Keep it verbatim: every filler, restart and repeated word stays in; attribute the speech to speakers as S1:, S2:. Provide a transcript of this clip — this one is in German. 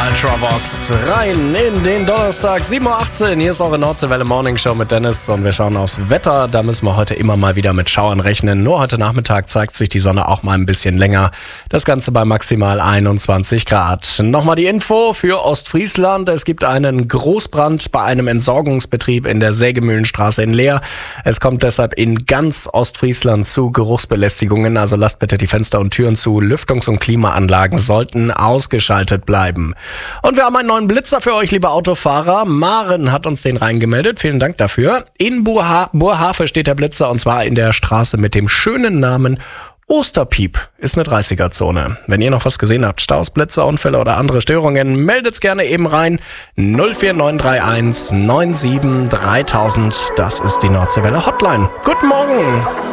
S1: Ultravox rein in den Donnerstag, sieben Uhr achtzehn. Hier ist eure Nordseewelle Morning Show mit Dennis und wir schauen aufs Wetter. Da müssen wir heute immer mal wieder mit Schauern rechnen. Nur heute Nachmittag zeigt sich die Sonne auch mal ein bisschen länger. Das Ganze bei maximal einundzwanzig Grad. Nochmal die Info für Ostfriesland. Es gibt einen Großbrand bei einem Entsorgungsbetrieb in der Sägemühlenstraße in Leer. Es kommt deshalb in ganz Ostfriesland zu Geruchsbelästigungen. Also lasst bitte die Fenster und Türen zu. Lüftungs- und Klimaanlagen sollten ausgeschaltet bleiben. Und wir haben einen neuen Blitzer für euch, liebe Autofahrer. Maren hat uns den reingemeldet. Vielen Dank dafür. In Burha- Burhafe steht der Blitzer und zwar in der Straße mit dem schönen Namen Osterpiep. Ist eine dreißiger-Zone. Wenn ihr noch was gesehen habt, Staus, Blitzer, Unfälle oder andere Störungen, meldet's gerne eben rein. null vier neun drei eins neun sieben dreitausend. Das ist die Nordseewelle Hotline. Guten Morgen.